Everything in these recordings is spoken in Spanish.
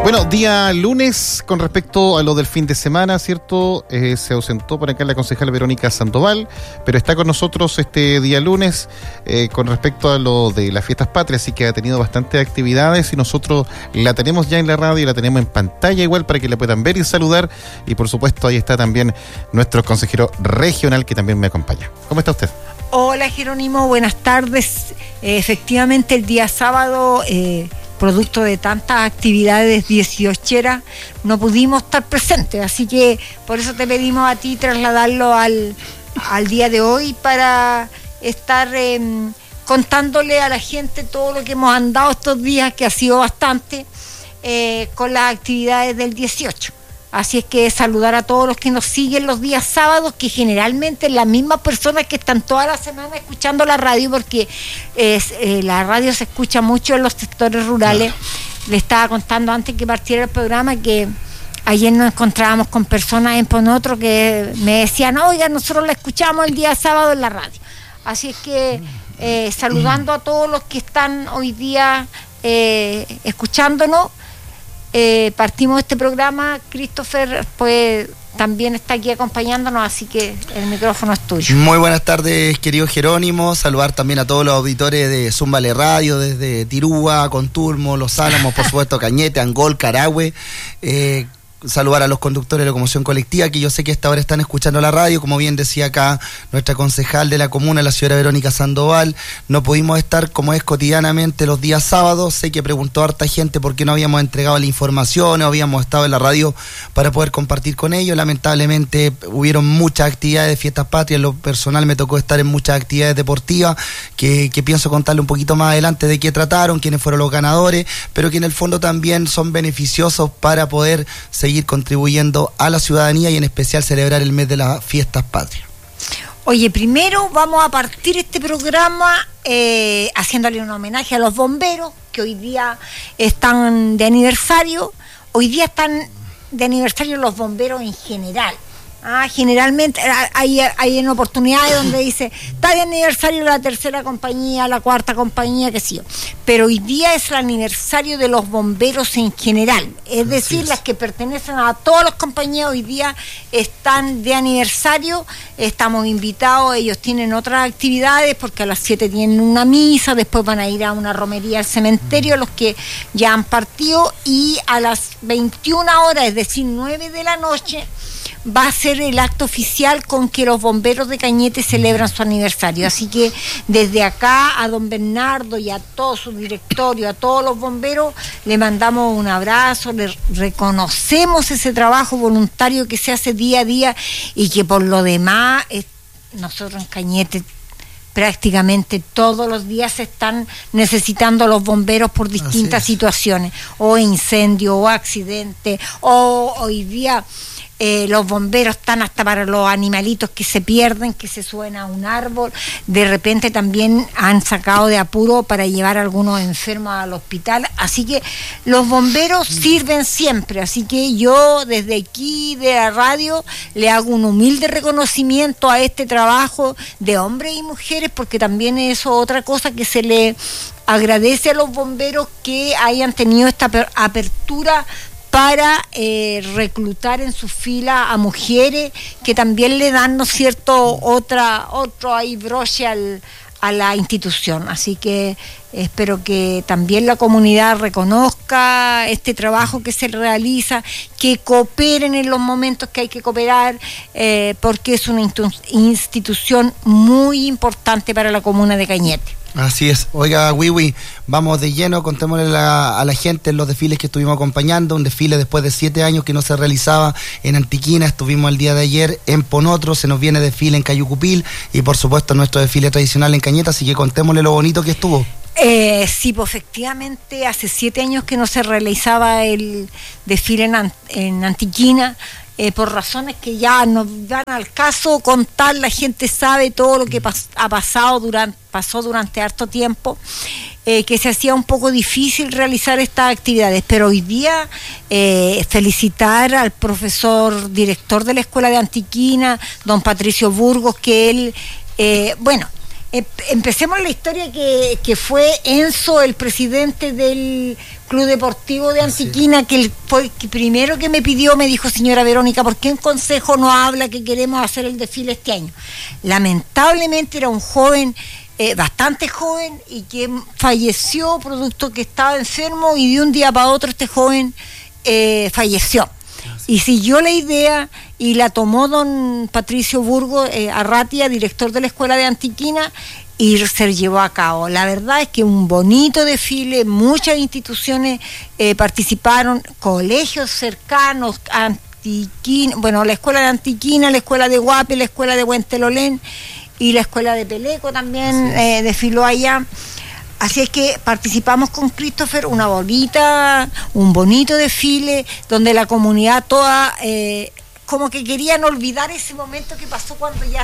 Bueno, día lunes, con respecto a lo del fin de semana, ¿cierto? Se ausentó por acá la concejala Verónica Sandoval, pero está con nosotros este día lunes con respecto a lo de las fiestas patrias, así que ha tenido bastantes actividades y nosotros la tenemos ya en la radio y la tenemos en pantalla igual para que la puedan ver y saludar. Y por supuesto ahí está también nuestro consejero regional que también me acompaña. ¿Cómo está usted? Hola Jerónimo, buenas tardes. Efectivamente el día sábado... producto de tantas actividades 18eras, no pudimos estar presentes, así que por eso te pedimos a ti trasladarlo al día de hoy para estar contándole a la gente todo lo que hemos andado estos días, que ha sido bastante, con las actividades del 18. Así es que saludar a todos los que nos siguen los días sábados, que generalmente las mismas personas que están toda la semana escuchando la radio, porque la radio se escucha mucho en los sectores rurales. Le estaba contando antes que partiera el programa que ayer nos encontrábamos con personas en Ponotro que me decían, oiga, nosotros la escuchamos el día sábado en la radio. Así es que saludando a todos los que están hoy día escuchándonos. Partimos este programa. Christopher pues también está aquí acompañándonos, así que el micrófono es tuyo. Muy buenas tardes, querido Jerónimo. Saludar también a todos los auditores de Zúmbale Radio, desde Tirúa, Conturmo, Los Álamos, por supuesto Cañete, Angol, Carahue. Saludar a los conductores de locomoción colectiva, que yo sé que a esta hora están escuchando la radio. Como bien decía acá nuestra concejal de la comuna, la señora Verónica Sandoval, no pudimos estar como es cotidianamente los días sábados. Sé que preguntó harta gente por qué no habíamos entregado la información o habíamos estado en la radio para poder compartir con ellos. Lamentablemente hubieron muchas actividades de fiestas patrias. En lo personal me tocó estar en muchas actividades deportivas que pienso contarle un poquito más adelante de qué trataron, quiénes fueron los ganadores, pero que en el fondo también son beneficiosos para poder seguir contribuyendo a la ciudadanía y en especial celebrar el mes de las fiestas patrias. Oye, primero vamos a partir este programa haciéndole un homenaje a los bomberos que hoy día están de aniversario. Hoy día están de aniversario los bomberos en general. Generalmente hay en oportunidades donde dice está de aniversario la tercera compañía, la cuarta compañía, qué sé yo, pero hoy día es el aniversario de los bomberos en general, es decir, las que pertenecen a todas las compañías hoy día están de aniversario. Estamos invitados, ellos tienen otras actividades porque a las 7 tienen una misa, después van a ir a una romería al cementerio los que ya han partido, y a las 21 horas, es decir 9 de la noche, va a ser el acto oficial con que los bomberos de Cañete celebran su aniversario. Así que desde acá a don Bernardo y a todo su directorio, a todos los bomberos, le mandamos un abrazo, le reconocemos ese trabajo voluntario que se hace día a día y que por lo demás nosotros en Cañete prácticamente todos los días se están necesitando los bomberos por distintas situaciones, o incendio, o accidente, o hoy día los bomberos están hasta para los animalitos que se pierden, que se suben a un árbol. De repente también han sacado de apuro para llevar a algunos enfermos al hospital. Así que los bomberos sirven siempre. Así que yo desde aquí de la radio le hago un humilde reconocimiento a este trabajo de hombres y mujeres, porque también es otra cosa que se le agradece a los bomberos, que hayan tenido esta apertura para reclutar en su fila a mujeres que también le dan, ¿no es cierto?, otro ahí broche a la institución. Así que espero que también la comunidad reconozca este trabajo que se realiza, que cooperen en los momentos que hay que cooperar, porque es una institución muy importante para la comuna de Cañete. Así es. Oiga, Wiwi, vamos de lleno, contémosle a la gente los desfiles que estuvimos acompañando. Un desfile después de 7 años que no se realizaba en Antiquina. Estuvimos el día de ayer en Ponotro, se nos viene desfile en Cayucupil y por supuesto nuestro desfile tradicional en Cañete, así que contémosle lo bonito que estuvo. Sí, pues efectivamente hace 7 años que no se realizaba el desfile en Antiquina. Por razones que ya no dan al caso contar, la gente sabe todo lo que pasó durante harto tiempo, que se hacía un poco difícil realizar estas actividades, pero hoy día felicitar al profesor director de la Escuela de Antiquina, don Patricio Burgos, que él, Empecemos la historia que fue Enzo, el presidente del Club Deportivo de Antiquina, que fue el primero que me pidió, me dijo: señora Verónica, ¿por qué en consejo no habla que queremos hacer el desfile este año? Lamentablemente era un joven, bastante joven, y que falleció producto que estaba enfermo, y de un día para otro este joven falleció. Y siguió la idea y la tomó don Patricio Burgo Arratia, director de la Escuela de Antiquina, y se llevó a cabo. La verdad es que un bonito desfile, muchas instituciones participaron, colegios cercanos, Antiquina, bueno, la Escuela de Antiquina, la Escuela de Guape, la Escuela de Huentelolén y la Escuela de Peleco también desfiló allá. Así es que participamos con Christopher, un bonito desfile, donde la comunidad toda como que querían olvidar ese momento que pasó cuando ya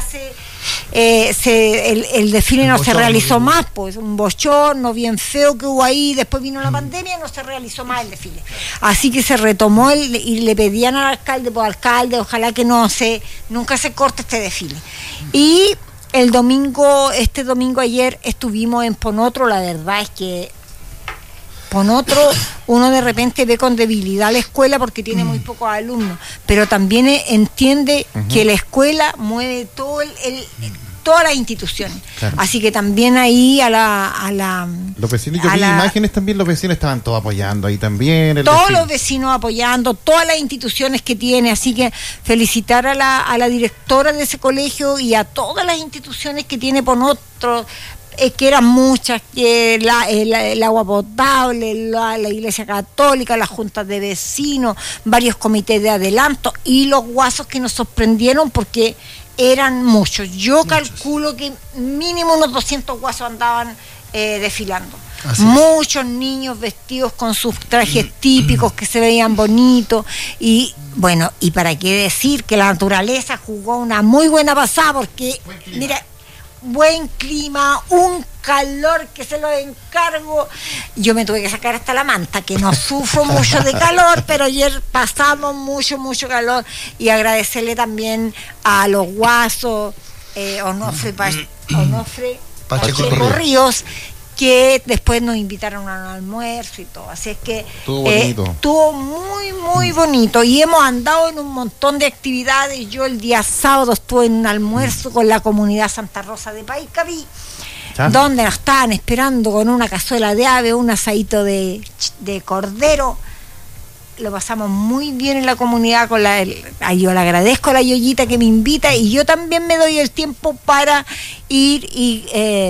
el desfile no se realizó más, pues un bochorno bien feo que hubo ahí, después vino la pandemia y no se realizó más el desfile. Así que se retomó y le pedían al alcalde, pues alcalde, ojalá que nunca se corte este desfile. Y este domingo ayer estuvimos en Ponotro. La verdad es que Ponotro, uno de repente ve con debilidad la escuela porque tiene muy pocos alumnos, pero también entiende que la escuela mueve todas las instituciones. Claro. Así que también ahí los vecinos, yo vi imágenes también, los vecinos estaban todos apoyando ahí también. Todos los vecinos apoyando, todas las instituciones que tiene, así que felicitar a la directora de ese colegio y a todas las instituciones que tiene Ponotro, que eran muchas, que el agua potable, la Iglesia Católica, las juntas de vecinos, varios comités de adelanto y los guasos que nos sorprendieron porque eran muchos. Yo calculo que mínimo unos 200 guasos andaban desfilando. Muchos niños vestidos con sus trajes típicos que se veían bonitos y bueno, y para qué decir que la naturaleza jugó una muy buena pasada porque, mira, buen clima, un calor que se lo encargo. Yo me tuve que sacar hasta la manta, que no sufro mucho de calor, pero ayer pasamos mucho calor, y agradecerle también a los guasos, Onofre Pacheco Ríos, que después nos invitaron a un almuerzo y todo, así es que estuvo muy bonito y hemos andado en un montón de actividades. Yo el día sábado estuve en un almuerzo con la comunidad Santa Rosa de Paicaví, donde nos estaban esperando con una cazuela de ave, un asadito de cordero. Lo pasamos muy bien en la comunidad yo le agradezco a la Yoyita que me invita, y yo también me doy el tiempo para ir y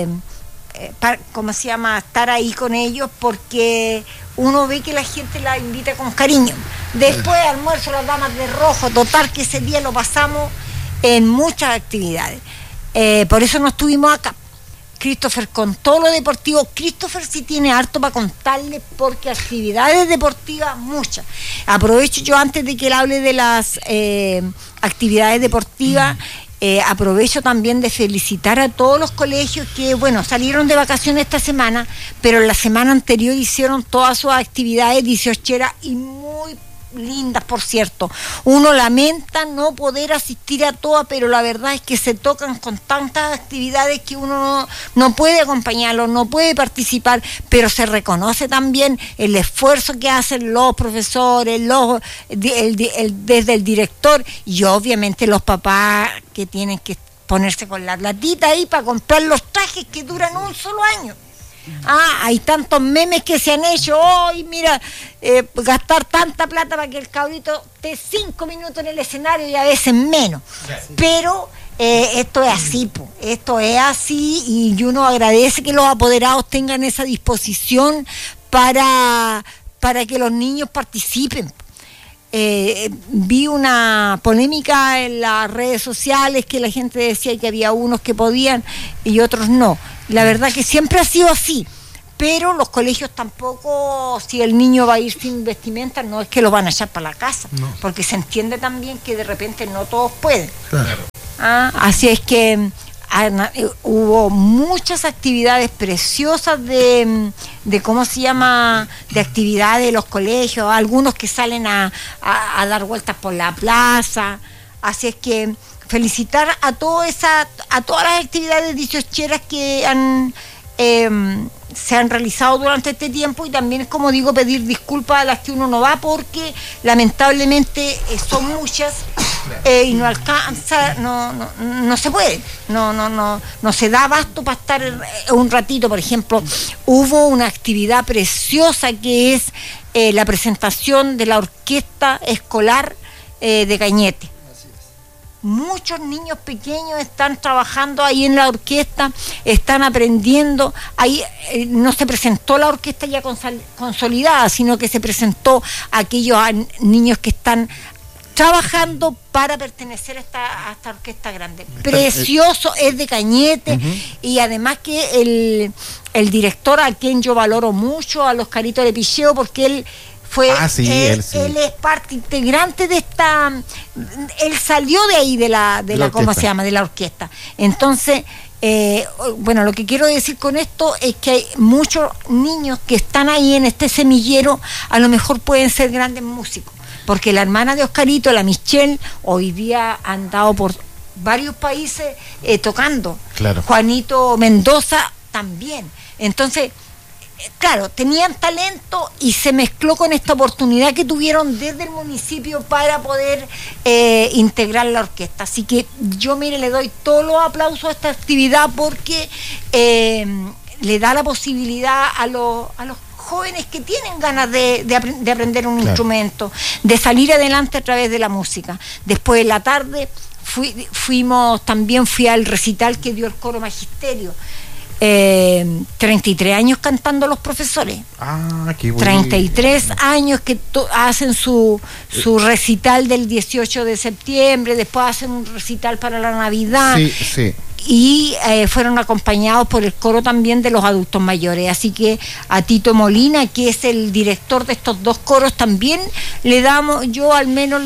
estar ahí con ellos, porque uno ve que la gente la invita con cariño. Después almuerzo las damas de rojo, total que ese día lo pasamos en muchas actividades. Por eso no estuvimos acá. Christopher con todo lo deportivo. Christopher sí tiene harto para contarle, porque actividades deportivas muchas. Aprovecho yo, antes de que él hable de las actividades deportivas, aprovecho también de felicitar a todos los colegios que, bueno, salieron de vacaciones esta semana, pero la semana anterior hicieron todas sus actividades 18eras y muy lindas, por cierto. Uno lamenta no poder asistir a todas, pero la verdad es que se tocan con tantas actividades que uno no puede acompañarlos, no puede participar, pero se reconoce también el esfuerzo que hacen los profesores, desde el director, y obviamente los papás que tienen que ponerse con la platita ahí para comprar los trajes que duran un solo año. Hay tantos memes que se han hecho hoy, mira, gastar tanta plata para que el cabrito esté 5 minutos en el escenario y a veces menos. Pero esto es así, esto es así, y uno agradece que los apoderados tengan esa disposición para que los niños participen. Vi una polémica en las redes sociales que la gente decía que había unos que podían y otros no. La verdad que siempre ha sido así, pero los colegios tampoco, si el niño va a ir sin vestimenta, no es que lo van a echar para la casa, porque se entiende también que de repente no todos pueden. Claro. Así es que hubo muchas actividades preciosas de de actividades de los colegios, algunos que salen a dar vueltas por la plaza. Así es que felicitar a todas las actividades dieciocheras que se han realizado durante este tiempo, y también, como digo, pedir disculpas a las que uno no va, porque lamentablemente son muchas y no alcanza, no se puede, no se da abasto para estar un ratito. Por ejemplo, hubo una actividad preciosa que es la presentación de la orquesta escolar de Cañete. Muchos niños pequeños están trabajando ahí en la orquesta, están aprendiendo. Ahí no se presentó la orquesta ya consolidada, sino que se presentó a aquellos niños que están trabajando para pertenecer a esta orquesta grande. Precioso, es de Cañete, y además que el director, a quien yo valoro mucho, a los Caritos de Picheo, porque él fue, él es parte integrante de esta, él salió de ahí de la ¿cómo se llama? De la orquesta. Entonces, bueno, lo que quiero decir con esto es que hay muchos niños que están ahí en este semillero, a lo mejor pueden ser grandes músicos, porque la hermana de Oscarito, la Michelle, hoy día ha andado por varios países tocando. Claro. Juanito Mendoza también. Entonces, claro, tenían talento y se mezcló con esta oportunidad que tuvieron desde el municipio para poder integrar la orquesta. Así que yo, mire, le doy todos los aplausos a esta actividad, porque le da la posibilidad a los jóvenes que tienen ganas de aprender un instrumento, de salir adelante a través de la música. Después de la tarde fui al recital que dio el coro Magisterio. 33 años cantando los profesores. Qué bueno. 33 años que hacen su recital del 18 de septiembre, después hacen un recital para la Navidad. Sí. Y fueron acompañados por el coro también de los adultos mayores. Así que a Tito Molina, que es el director de estos dos coros, también le damos, yo al menos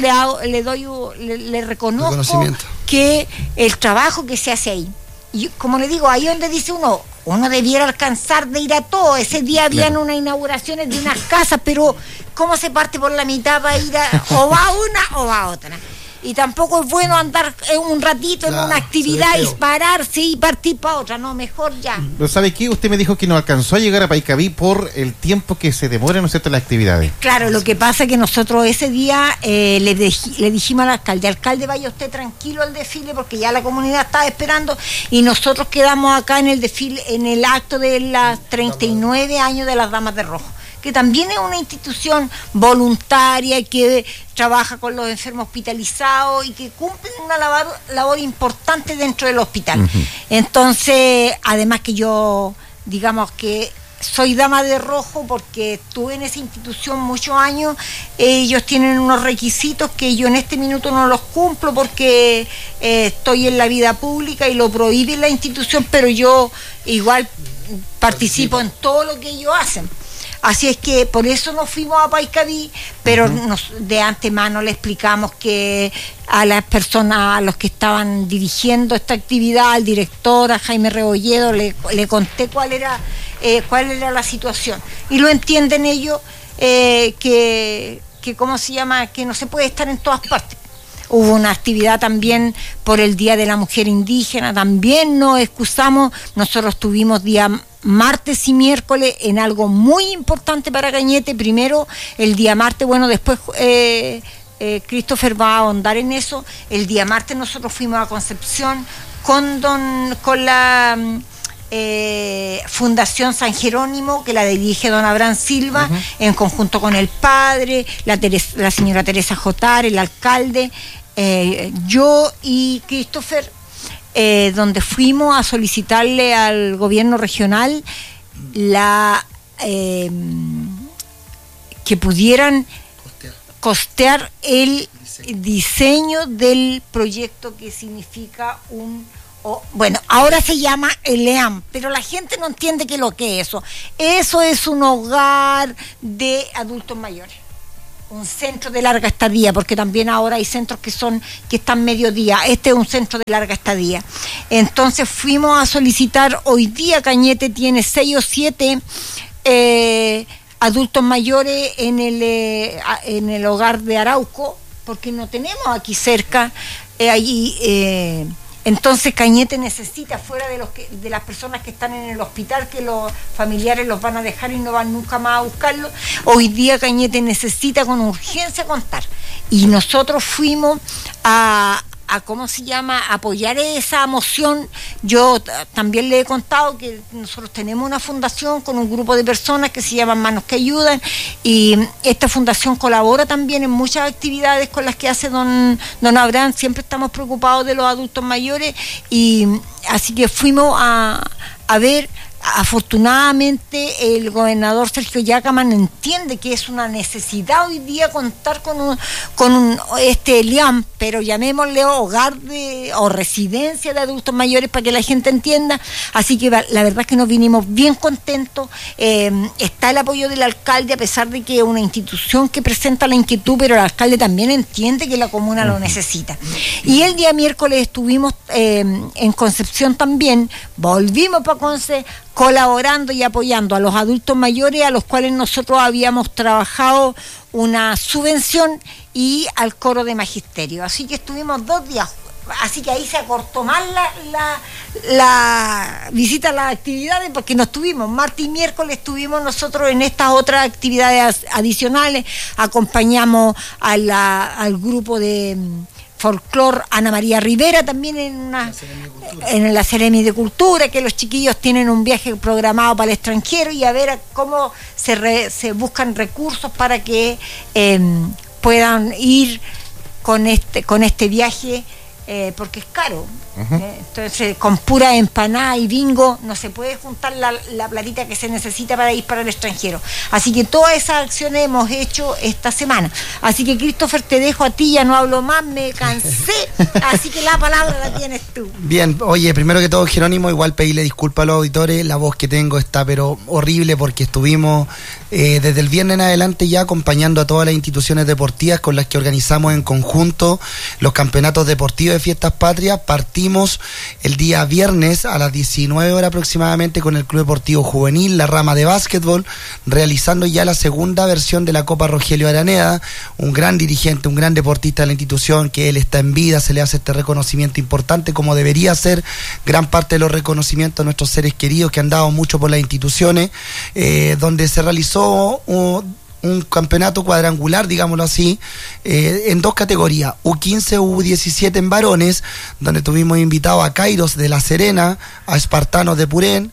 le reconozco que el trabajo que se hace ahí. Y como le digo, ahí donde dice uno debiera alcanzar de ir a todo. Ese día habían unas inauguraciones de unas casas, pero ¿cómo se parte por la mitad para ir o va a una o va a otra? Y tampoco es bueno andar un ratito en una actividad y pararse y partir para otra, no, mejor ya. Pero ¿sabe qué? Usted me dijo que no alcanzó a llegar a Paicaví por el tiempo que se demora, ¿no es cierto?, las actividades. Claro, lo que pasa es que nosotros ese día le dijimos al alcalde, vaya usted tranquilo al desfile, porque ya la comunidad estaba esperando, y nosotros quedamos acá en el desfile, en el acto de los 39 años de las Damas de Rojo, que también es una institución voluntaria que trabaja con los enfermos hospitalizados y que cumplen una labor importante dentro del hospital. Entonces, además que yo, digamos que soy dama de rojo porque estuve en esa institución muchos años, ellos tienen unos requisitos que yo en este minuto no los cumplo porque estoy en la vida pública y lo prohíbe la institución, pero yo igual participo en todo lo que ellos hacen. Así es que por eso nos fuimos a Paicaví, pero de antemano le explicamos que a las personas, a los que estaban dirigiendo esta actividad, al director, a Jaime Rebolledo, le conté cuál era la situación. Y lo entienden ellos, que ¿cómo se llama?, que no se puede estar en todas partes. Hubo una actividad también por el Día de la Mujer Indígena, también nos excusamos. Nosotros tuvimos día martes y miércoles en algo muy importante para Cañete. Primero el día martes, bueno, después Christopher va a ahondar en eso. El día martes nosotros fuimos a Concepción con la Fundación San Jerónimo, que la dirige don Abraham Silva, en conjunto con el padre, la señora Teresa Jotar, el alcalde, yo y Christopher, donde fuimos a solicitarle al gobierno regional que pudieran costear el diseño del proyecto, que significa ahora se llama el EAM, pero la gente no entiende qué es lo que es eso. Eso es un hogar de adultos mayores, un centro de larga estadía, porque también ahora hay centros que están mediodía. Este es un centro de larga estadía. Entonces fuimos a solicitar. Hoy día Cañete tiene 6 o 7 adultos mayores en el hogar de Arauco, porque no tenemos aquí cerca. allí. Entonces Cañete necesita, fuera de las personas que están en el hospital, que los familiares los van a dejar y no van nunca más a buscarlo, hoy día Cañete necesita con urgencia contar. Y nosotros fuimos a apoyar esa moción. Yo también le he contado que nosotros tenemos una fundación con un grupo de personas que se llaman Manos que Ayudan, y esta fundación colabora también en muchas actividades con las que hace don Abraham. Siempre estamos preocupados de los adultos mayores, y así que fuimos a ver. Afortunadamente el gobernador Sergio Yacaman entiende que es una necesidad hoy día contar con este LIAM, pero llamémosle hogar o residencia de adultos mayores para que la gente entienda. Así que la verdad es que nos vinimos bien contentos. Está el apoyo del alcalde, a pesar de que es una institución que presenta la inquietud, pero el alcalde también entiende que la comuna lo necesita. Y el día miércoles estuvimos en Concepción también, volvimos para Conce, colaborando y apoyando a los adultos mayores a los cuales nosotros habíamos trabajado una subvención, y al coro de magisterio. Así que estuvimos 2 días, así que ahí se acortó más la visita a las actividades, porque no estuvimos martes y miércoles, estuvimos nosotros en estas otras actividades adicionales. Acompañamos al grupo de folclor Ana María Rivera también en la Seremi de Cultura, que los chiquillos tienen un viaje programado para el extranjero, y a ver cómo se buscan recursos para que puedan ir con este viaje, porque es caro. Entonces, con pura empanada y bingo no se puede juntar la platita que se necesita para ir para el extranjero. Así que todas esas acciones hemos hecho esta semana. Así que, Christopher, te dejo a ti, ya no hablo más, me cansé. Así que la palabra la tienes tú. Bien, oye, primero que todo, Jerónimo, igual pedirle disculpas a los auditores. La voz que tengo está pero horrible, porque estuvimos desde el viernes en adelante ya acompañando a todas las instituciones deportivas con las que organizamos en conjunto los campeonatos deportivos de Fiestas Patrias. Partimos el día viernes a las 19 horas aproximadamente con el Club Deportivo Juvenil, la rama de básquetbol, realizando ya la segunda versión de la Copa Rogelio Araneda. Un gran dirigente, un gran deportista de la institución, que él está en vida, se le hace este reconocimiento importante, como debería ser gran parte de los reconocimientos a nuestros seres queridos que han dado mucho por las instituciones, donde se realizó un campeonato cuadrangular, digámoslo así, en 2 categorías, U15, U17 en varones, donde tuvimos invitados a Kairos de La Serena, a Espartanos de Purén,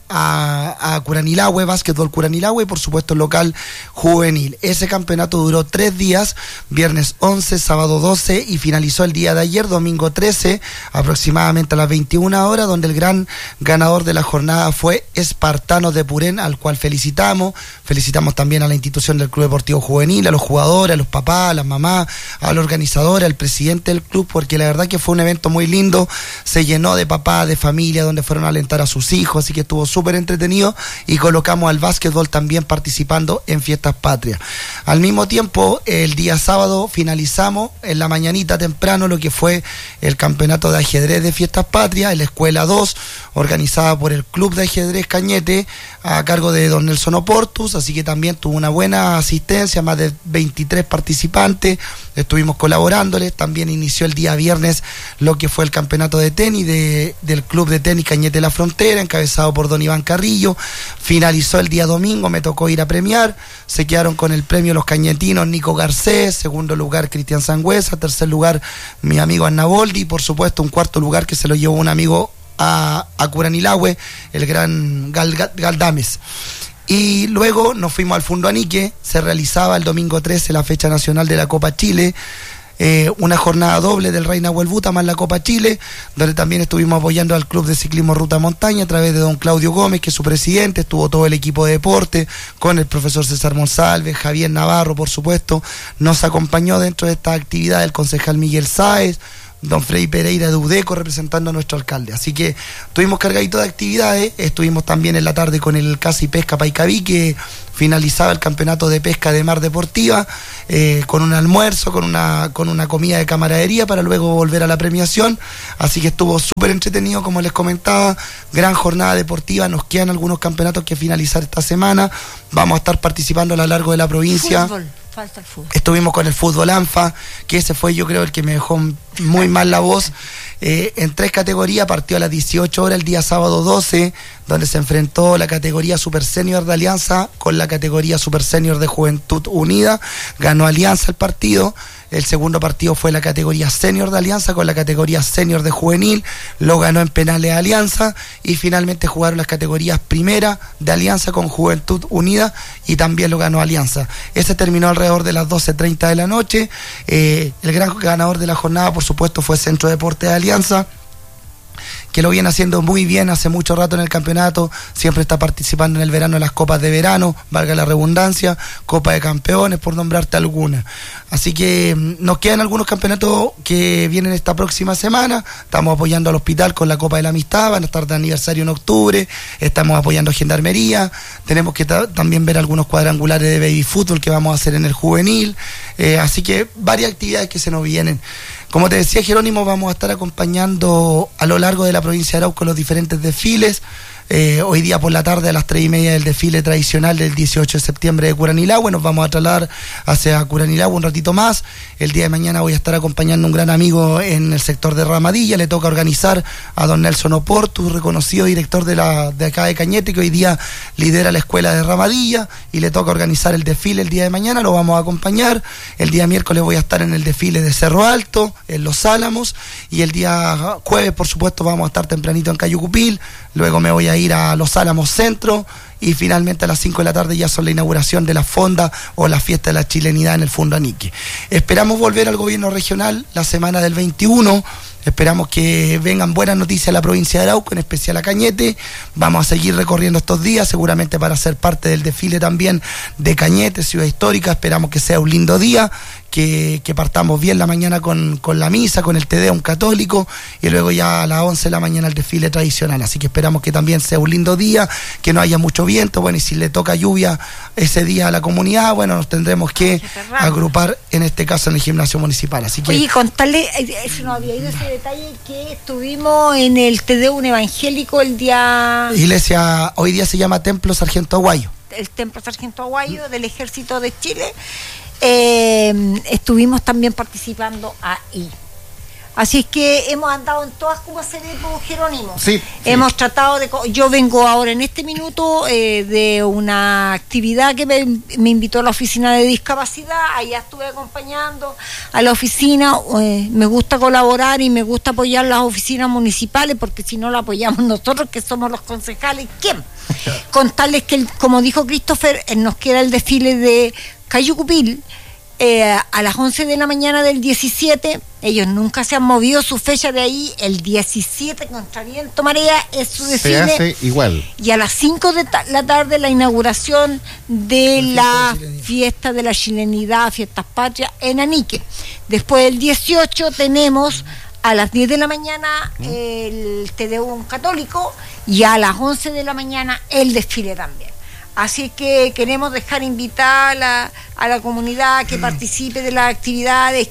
a Curanilahue, básquetbol Curanilahue, y por supuesto el local juvenil. Ese campeonato duró 3 días, viernes 11, sábado 12, y finalizó el día de ayer, domingo 13, aproximadamente a las 21 horas, donde el gran ganador de la jornada fue Espartanos de Purén, al cual felicitamos también a la institución del Club Deportivo Juvenil, a los jugadores, a los papás, a las mamás, a la organizadora, al presidente del club, porque la verdad que fue un evento muy lindo, se llenó de papás, de familia, donde fueron a alentar a sus hijos, así que estuvo súper entretenido, y colocamos al básquetbol también participando en Fiestas Patrias. Al mismo tiempo, el día sábado finalizamos en la mañanita temprano lo que fue el campeonato de ajedrez de Fiestas Patrias en la Escuela 2, organizada por el Club de Ajedrez Cañete, a cargo de don Nelson Oportus, así que también tuvo una buena asistencia, más de 23 participantes, estuvimos colaborándoles. También inició el día viernes lo que fue el campeonato de tenis del Club de Tenis Cañete La Frontera, encabezado por don Iván Carrillo. Finalizó el día domingo, me tocó ir a premiar, se quedaron con el premio los cañetinos Nico Garcés, segundo lugar Cristian Sangüesa, tercer lugar mi amigo Annaboldi, y por supuesto un cuarto lugar que se lo llevó un amigo a Curanilahue, el gran Galdames. Y luego nos fuimos al Fundo Anique, se realizaba el domingo 13 la fecha nacional de la Copa Chile, una jornada doble del Reina Huelbuta más la Copa Chile, donde también estuvimos apoyando al Club de Ciclismo Ruta Montaña a través de don Claudio Gómez, que es su presidente. Estuvo todo el equipo de deporte con el profesor César Monsalve, Javier Navarro, por supuesto. Nos acompañó dentro de esta actividad el concejal Miguel Sáez, don Freddy Pereira de UDECO representando a nuestro alcalde. Así que estuvimos cargaditos de actividades. Estuvimos también en la tarde con el Casa y Pesca Paicaví, que finalizaba el campeonato de pesca de mar deportiva, con un almuerzo, con una comida de camaradería, para luego volver a la premiación. Así que estuvo súper entretenido, como les comentaba, gran jornada deportiva. Nos quedan algunos campeonatos que finalizar esta semana. Vamos a estar participando a lo largo de la provincia. falta el fútbol. Estuvimos con el fútbol ANFA, que ese fue yo creo el que me dejó muy mal la voz. En 3 categorías, partió a las 18 horas el día sábado 12, donde se enfrentó la categoría Super Senior de Alianza con la categoría Super Senior de Juventud Unida. Ganó Alianza el partido. El segundo partido fue la categoría Senior de Alianza con la categoría Senior de Juvenil. Lo ganó en penales Alianza. Y finalmente jugaron las categorías Primera de Alianza con Juventud Unida y también lo ganó Alianza. Ese terminó alrededor de las 12:30 de la noche. El gran ganador de la jornada, por supuesto, fue Centro Deporte de Alianza, que lo viene haciendo muy bien hace mucho rato en el campeonato, siempre está participando en el verano en las copas de verano, valga la redundancia, Copa de Campeones, por nombrarte alguna. Así que nos quedan algunos campeonatos que vienen esta próxima semana. Estamos apoyando al Hospital con la Copa de la Amistad, van a estar de aniversario en octubre, estamos apoyando a Gendarmería, tenemos que también ver algunos cuadrangulares de baby fútbol que vamos a hacer en el juvenil, así que varias actividades que se nos vienen. Como te decía, Jerónimo, vamos a estar acompañando a lo largo de la provincia de Arauco los diferentes desfiles. Hoy día por la tarde a las 3:30 del desfile tradicional del 18 de septiembre de Curanilahue. Nos vamos a trasladar hacia Curanilahue un ratito más. El día de mañana voy a estar acompañando a un gran amigo en el sector de Ramadilla. Le toca organizar a don Nelson Oporto, reconocido director de acá de Cañete, que hoy día lidera la escuela de Ramadilla, y le toca organizar el desfile el día de mañana. Lo vamos a acompañar. El día miércoles voy a estar en el desfile de Cerro Alto, en Los Álamos, y el día jueves, por supuesto, vamos a estar tempranito en Cayucupil. Luego me voy a ir a Los Álamos Centro y finalmente a las 5 de la tarde ya son la inauguración de la fonda o la fiesta de la chilenidad en el Fundanique. Esperamos volver al gobierno regional la semana del 21. Esperamos que vengan buenas noticias a la provincia de Arauco, en especial a Cañete. Vamos a seguir recorriendo estos días, seguramente para ser parte del desfile también de Cañete, ciudad histórica. Esperamos que sea un lindo día, que partamos bien la mañana con la misa, con el Te Deum católico, y luego ya a las 11 de la mañana el desfile tradicional. Así que esperamos que también sea un lindo día, que no haya mucho viento. Bueno, y si le toca lluvia ese día a la comunidad, bueno, nos tendremos que agrupar, en este caso en el gimnasio municipal. Así que... Oye, contarle, eso no había ido ese detalle, que estuvimos en el Te Deum evangélico el día... Iglesia, hoy día se llama Templo Sargento Aguayo. El Templo Sargento Aguayo del Ejército de Chile. Estuvimos también participando ahí. Así es que hemos andado en todas, como se ve, por Jerónimo. Sí, hemos tratado de... Yo vengo ahora en este minuto de una actividad que me invitó a la oficina de discapacidad. Allá estuve acompañando a la oficina. Me gusta colaborar y me gusta apoyar las oficinas municipales, porque si no la apoyamos nosotros, que somos los concejales, ¿quién? Contarles que, como dijo Christopher, nos queda el desfile de Cayucupil a las 11 de la mañana del 17. Ellos nunca se han movido su fecha de ahí. El 17 contra viento marea es su desfile. Se hace igual. Y a las 5 de la tarde la inauguración de la fiesta de la chilenidad, Fiestas Patrias en Anique. Después del 18 tenemos a las 10 de la mañana el Te Deum católico, y a las 11 de la mañana el desfile también. Así que queremos dejar invitada a la comunidad que participe de las actividades,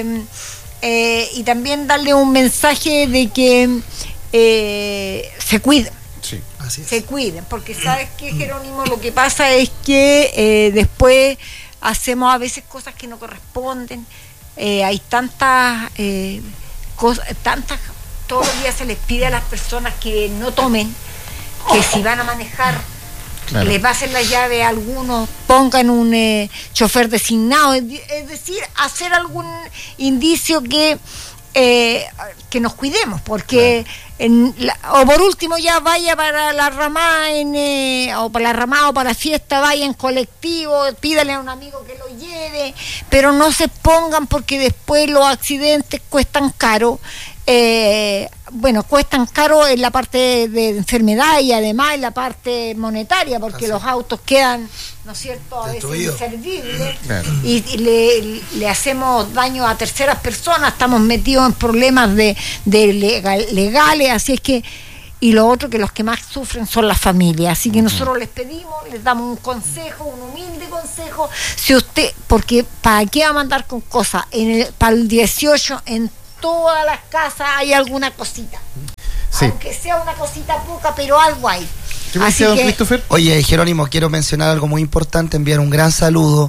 y también darle un mensaje de que se cuiden. Sí, así es. Se cuiden, porque sabes que, Jerónimo, lo que pasa es que después hacemos a veces cosas que no corresponden. Hay tantas cosas, todos los días se les pide a las personas que no tomen, que si van a manejar, claro, les pasen la llave a algunos, pongan un chofer designado, es decir, hacer algún indicio que nos cuidemos, porque o por último ya vaya para la ramada o para la ramada o para la fiesta, vaya en colectivo, pídale a un amigo que lo lleve, pero no se pongan, porque después los accidentes cuestan caro. Cuestan caro en la parte de enfermedad y además en la parte monetaria, porque los autos quedan, ¿no es cierto?, a veces inservibles, claro, y le hacemos daño a terceras personas, estamos metidos en problemas legales, así es que, y lo otro, que los que más sufren son las familias, así que nosotros les pedimos, les damos un consejo, un humilde consejo, si usted, porque ¿para qué va a mandar con cosas? Para el 18 en todas las casas hay alguna cosita, sí, aunque sea una cosita poca, pero algo hay. ¿Qué me decía don Christopher? Oye, Jerónimo, quiero mencionar algo muy importante, enviar un gran saludo.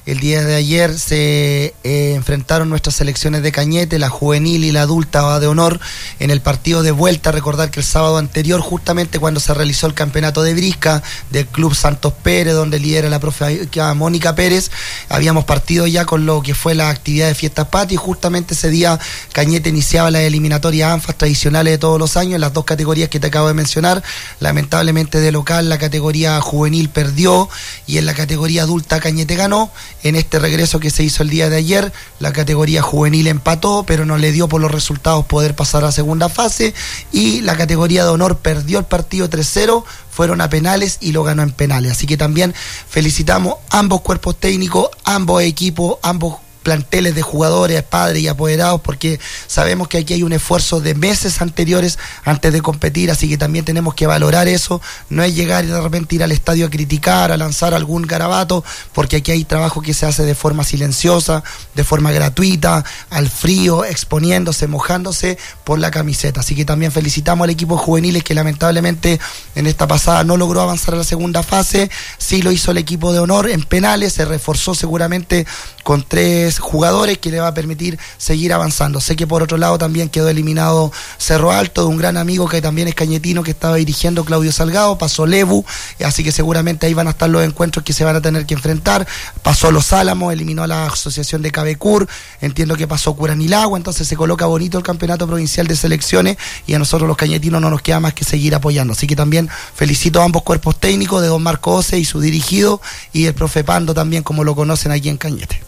El día de ayer se enfrentaron nuestras selecciones de Cañete, la juvenil y la adulta de honor, en el partido de vuelta. Recordar que el sábado anterior, justamente cuando se realizó el campeonato de brisca del Club Santos Pérez, donde lidera la profe Mónica Pérez, habíamos partido ya con lo que fue la actividad de Fiestas Patrias, y justamente ese día Cañete iniciaba las eliminatorias ANFAS tradicionales de todos los años en las dos categorías que te acabo de mencionar. Lamentablemente de local la categoría juvenil perdió y en la categoría adulta Cañete ganó. En este regreso que se hizo el día de ayer, la categoría juvenil empató, pero no le dio por los resultados poder pasar a la segunda fase, y la categoría de honor perdió el partido 3-0, fueron a penales y lo ganó en penales. Así que también felicitamos ambos cuerpos técnicos, ambos equipos, ambos planteles de jugadores, padres y apoderados, porque sabemos que aquí hay un esfuerzo de meses anteriores antes de competir, así que también tenemos que valorar eso. No es llegar y de repente ir al estadio a criticar, a lanzar algún garabato, porque aquí hay trabajo que se hace de forma silenciosa, de forma gratuita, al frío, exponiéndose, mojándose por la camiseta. Así que también felicitamos al equipo juveniles que lamentablemente en esta pasada no logró avanzar a la segunda fase. Sí lo hizo el equipo de honor en penales, se reforzó seguramente con 3 jugadores que le va a permitir seguir avanzando. Sé que por otro lado también quedó eliminado Cerro Alto, de un gran amigo que también es cañetino, que estaba dirigiendo Claudio Salgado, pasó Lebu, así que seguramente ahí van a estar los encuentros que se van a tener que enfrentar. Pasó Los Álamos, eliminó a la asociación de Cabecur, entiendo que pasó Curanilagua, entonces se coloca bonito el campeonato provincial de selecciones y a nosotros los cañetinos no nos queda más que seguir apoyando. Así que también felicito a ambos cuerpos técnicos, de don Marco Ose y su dirigido, y el profe Pando también, como lo conocen aquí en Cañete.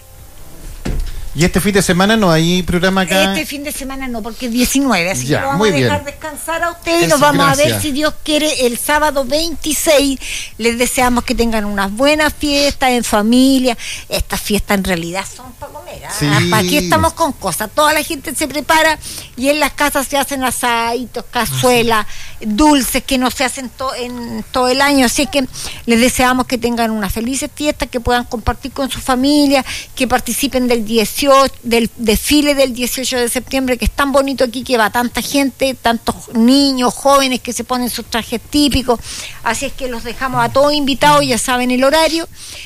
¿Y este fin de semana no hay programa acá? Este fin de semana no, porque es 19, así ya, que lo vamos a dejar descansar a ustedes y nos vamos a ver, si Dios quiere, el sábado 26. Les deseamos que tengan unas buenas fiestas en familia. Estas fiestas en realidad son para comer, ¿eh? Sí. Aquí estamos con cosas, toda la gente se prepara y en las casas se hacen asaditos, cazuelas, dulces que no se hacen en todo el año, así que les deseamos que tengan unas felices fiestas, que puedan compartir con su familia, que participen del desfile del 18 de septiembre, que es tan bonito aquí, que va tanta gente, tantos niños, jóvenes que se ponen sus trajes típicos. Así es que los dejamos a todos invitados, ya saben el horario,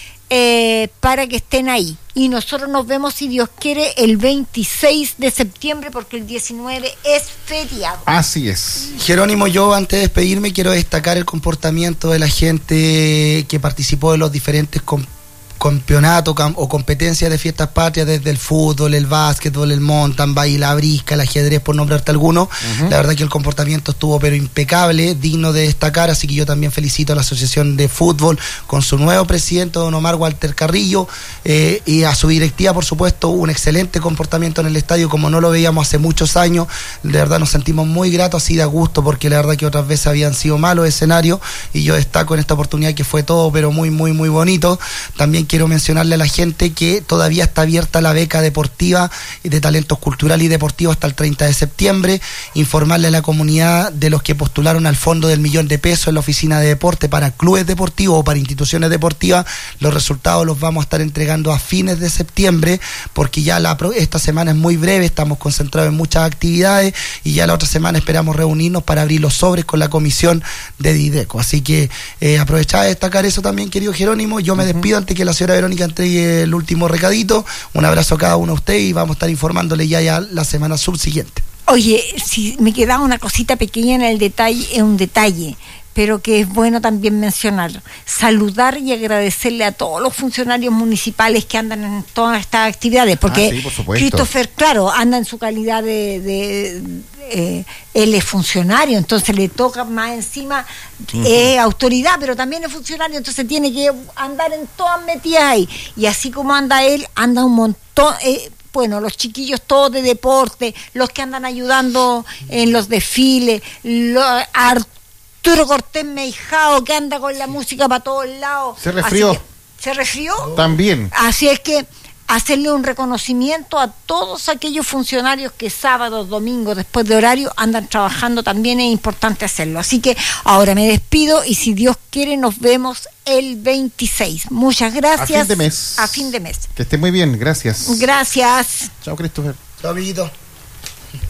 para que estén ahí. Y nosotros nos vemos, si Dios quiere, el 26 de septiembre, porque el 19 es feriado. Así es. Jerónimo, yo antes de despedirme quiero destacar el comportamiento de la gente que participó de los diferentes campeonatos o competencias de Fiestas Patrias, desde el fútbol, el básquetbol, el mountain bike, la brisca, el ajedrez, por nombrarte algunos. La verdad que el comportamiento estuvo pero impecable, digno de destacar, así que yo también felicito a la Asociación de Fútbol con su nuevo presidente, don Omar Walter Carrillo, y a su directiva, por supuesto, un excelente comportamiento en el estadio, como no lo veíamos hace muchos años. De verdad nos sentimos muy gratos, así de gusto, porque la verdad que otras veces habían sido malos escenarios, y yo destaco en esta oportunidad que fue todo pero muy, muy, muy bonito. También quiero mencionarle a la gente que todavía está abierta la beca deportiva y de talentos culturales y deportivos hasta el 30 de septiembre. Informarle a la comunidad de los que postularon al fondo del $1.000.000 en la oficina de deporte para clubes deportivos o para instituciones deportivas. Los resultados los vamos a estar entregando a fines de septiembre, porque ya esta semana es muy breve, estamos concentrados en muchas actividades y ya la otra semana esperamos reunirnos para abrir los sobres con la comisión de Dideco. Así que aprovechar de destacar eso también, querido Jerónimo. Yo me despido antes que la señora Verónica entregue el último recadito. Un abrazo a cada uno de ustedes y vamos a estar informándole ya la semana subsiguiente. Oye, si me quedaba una cosita pequeña en el detalle, es un detalle, pero que es bueno también mencionar. Saludar y agradecerle a todos los funcionarios municipales que andan en todas estas actividades, porque sí, por supuesto. Christopher, claro, anda en su calidad él es funcionario, entonces le toca más encima autoridad, pero también es funcionario, entonces tiene que andar en todas metidas ahí. Y así como anda él, anda un montón... bueno, los chiquillos todos de deporte, los que andan ayudando en los desfiles, Arturo Cortés Meijao, que anda con la música para todos lados. ¿Se resfrió? ¿Se resfrió? También. Así es que hacerle un reconocimiento a todos aquellos funcionarios que sábados, domingos, después de horario, andan trabajando, también es importante hacerlo. Así que ahora me despido y si Dios quiere nos vemos el 26. Muchas gracias. A fin de mes. A fin de mes. Que esté muy bien, gracias. Gracias. Chao, Christopher. Chao, amiguito.